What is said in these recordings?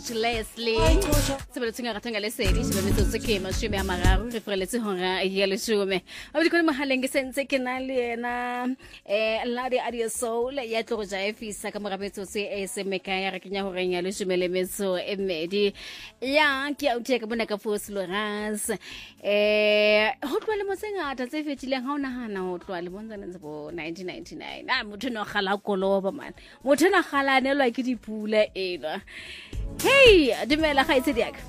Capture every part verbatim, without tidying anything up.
Leslie sebeletse nga ratanga lesedi sebeletse se ke mashome a mararo re freletse hora ya lesome a di kone mahaleng ke sentse ke na le ena eh Ladi Adia Soul ya tlo ja efisa ka morabetso se e se meka ya re kenya hore ya lesome le metso e medi ya ke a uteka bona ka Fos Loras eh ho tloa le mosengata tse fetileng ha ona hana ho tloa le bontsana ntse bo nineteen ninety-nine a motho no khala koloba man motho na khala nelwa ke dipula ena. Hey, dumela ga itse diaka.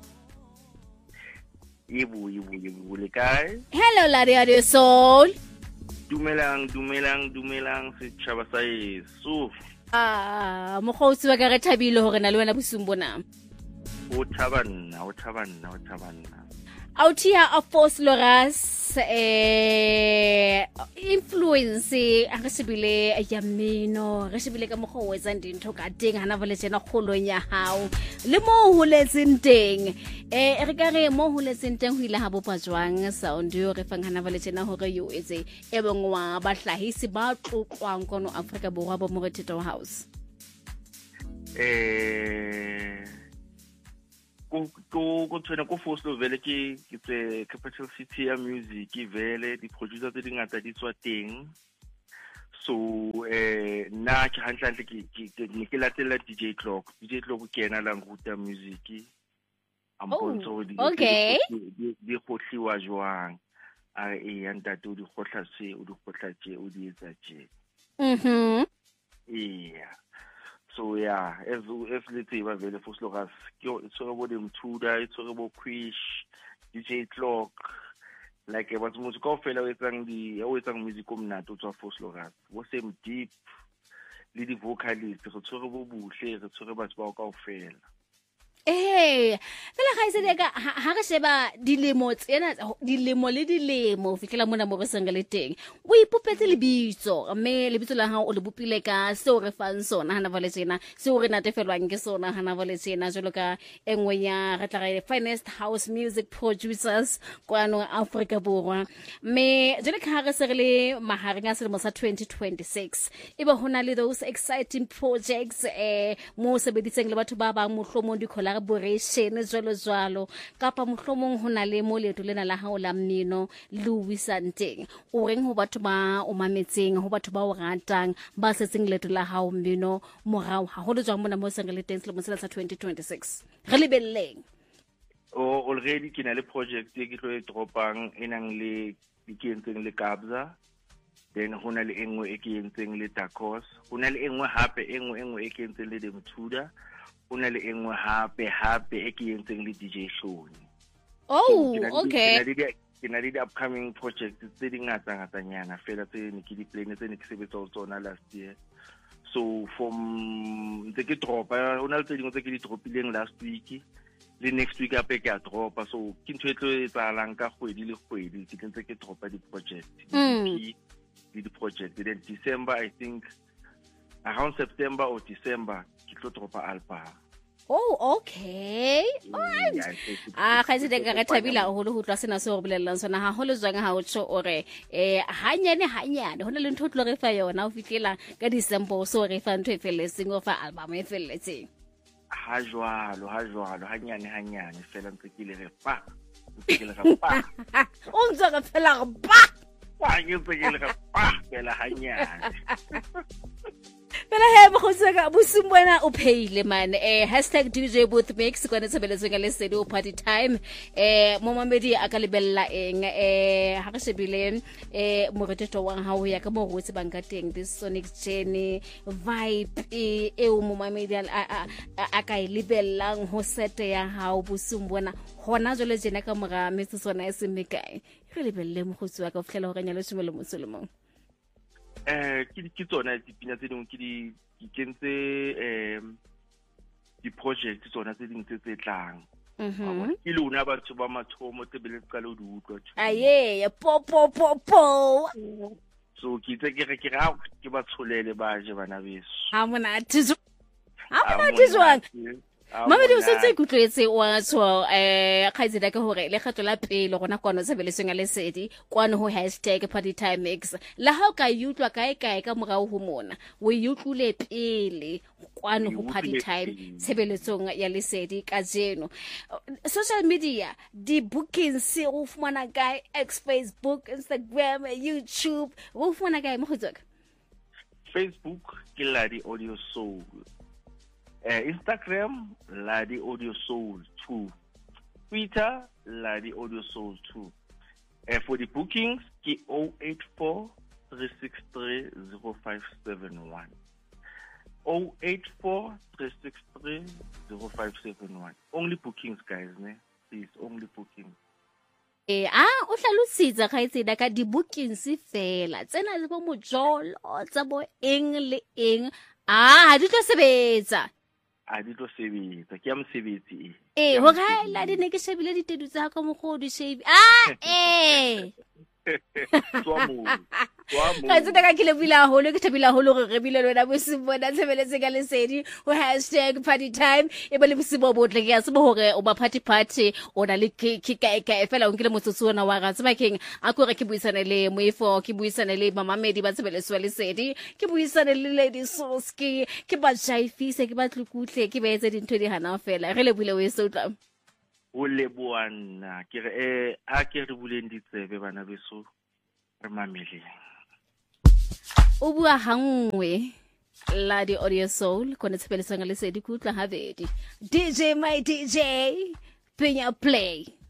Yebo yebo yebo le kae? Hello Ladi Adia Soul. Dumelang dumelang dumelang setjhaba sa Yesu. Ah, mogotsi wa ka re thabile hore na le wena bosung bona. O thabanna, o thabanna, o thabanna. Out here of Fos Loras eh influence a re sebile ya meno re sebile ka mogho o etsa dintho ka teng hana vale tsena kgolong ya hao le mo ho letseng teng eh re ka re mo ho letseng teng ho ile ha bopa jwang sound yo re fang hana vale tsena hore yo etse e bengwa ba hlahisi ba tlotlwang kono Africa Borwa ba mo Retito House eh go go go tsena go Fos Lo vele ke ke capital city ya music vele di producer tse dingata di tswa teng so eh na ke hantlantle ke ke ke latela D J Clock D J Clock ke ena la nguta music amponso di okay di khotliwa jwang a e anta to di khotla se o di khotla tje o di etsa tje mhm yeah. So yeah, as as let's say ba vele Fos Loras ke so bo dem Tuda it's so bo Quish D J Clock like ba music o fela o etsang di o etsang music o mnato tswa Fos Loras bo sem deep le di vocalist re tshwere bo buhle re tshwere batho ba ka ofela. Eh, fela ga ise ka ha re sheba dilemo tsena dilemo le dilemo fikela mona mo re sengele teng o ipopetse lebitso mme lebitso la hao o le bopile ka se o re fang sona hana vale tsena se o re natefelwang ke sona hana vale tsena jalo ka engwe ya re tla re finest house music producers kwano Africa Borwa mme jalo ka re se re le mahareng a selemo sa twenty twenty-six eba hona le those exciting projects eh mo sebeditseng le batho ba bang mohlomo di collaboration jwalo jwalo kapa mohlomong hona le mo leto lena la hao la mmino Louis Santeng o reng ho batho ba o mametseng ho batho ba o ratang ba setseng leto la hao mmino morao ha ho le jwang mona mo sengele teng le mo sela sa twenty twenty-six re lebelleng o already ke na le project e ke tlo e dropang enang le dikentseng le Kabza then hona le engwe e ke entseng le Takos hona le engwe hape engwe engwe e ke entseng le Demtuda una le engwe hape hape e ke entseng le D J Shoni. Oh, okay. Ke na le upcoming projects tse dingata ngatanyana fela tse ne ke di plan tse ne ke sebetsa tsona last year. So from the ke dropa una le tse dingwe tse ke di dropileng last week le next week ape ke a dropa so ke ntho e tlo etsalang ka kgwedi le kgwedi ke ntse ke dropa di project di di project then December I think around September or December ke tlo dropa album. Oh, okay. Alright. Ah, ga se ka ga thabila ho le ho tla sena se go bolellang sona ha ho le zwang ha o tsho ore eh hanyane hanyane hona le ntho tlo re fa yona o fitlela ka December so re fa ntho e feletseng o fa album e feletseng. Ha jwalo ha jwalo hanyane hanyane fela ntse ke le re fa ntse ke le ga pa o ntse ka fela ga pa wa ke ntse ke le ga pa fela hanyane. Pela he bkhoseka busimbona o pheile man eh hashtag D J Booth Mix kwana tsebeletswe ka lesedi o party time eh mo mamedi a ka lebella eng eh ha re shebile eh mo Retito wa ha o ya ka mo go tse banka teng this Sonic Journey vibe e e mo mamedi a a ka lebellang ho set ya ha o busimbona hona jole jena ka mora metso sona e semekae re lebelle mo go tswa ka fela ho renya le tshimelo mo selomong. Eh ke ke tsona dipina tse dingwe ke di ke kentse em di project tsona tse dingwe tse tse tlang mhm ke lona batho ba mathomo tse bele tsala o di utlwa aye po po po po so ke tse ke re ke ra ke ba tsholele ba je bana beso ha mona tizo ha mona tizo Mamedi o setse ikutlwetse wa tswa eh khaizida ke hore le kgetlo la pele gona kwano sebeletseng ya lesedi kwano ho hashtag party time mix la ha ka yutlwa kae kae ka morao ho mona o yutlule pele kwano ho party time sebeletsong ya lesedi ka jeno social media di bookings o fumana kae ex Facebook Instagram YouTube o fumana kae mo gotsoka Facebook ke Ladi Audio Soul. Uh, Instagram, Ladi Audio Soul two. Twitter, Ladi Audio Soul two. Uh, for the bookings, ke zero eight four, three six three, zero five seven one. zero eight four, three six three, zero five seven one. Only bookings, guys, ne? Please, only bookings. Eh ah o hlalositsa ga itseda ka di bookings fela tsena le bo mojolo tsa bo eng le eng ah ha di tlo sebetsa a di tlo sebetsa ke ya mosebetsi eh ho ga la di ne ke shebile ditedu tsa ka mo go di shebe ah eh tswa mo tswa mo ga tsena ka kile bila holo ke thabila holo re bile lona bo se bona tshebeletse ka lesedi ho hashtag party time e ba le mosibo botle ke a sebo hore o ba party party o na le ke ka ka fela o nkile motsotso ona wa ga tsebakeng a ko re ke buisana le moifo ke buisana le mamamedi ba tshebeletswa lesedi ke buisana le Lady Soski ke ba jaifise ke ba tlukutle ke ba etse dintho di hana fela re le bule o eso tla o le buana ke re eh a ke re buleng ditsebe bana beso re mameleng o bua hangwe Ladi Audio Soul kone tshebeletsang le sedi kutla habedi D J my D J penya play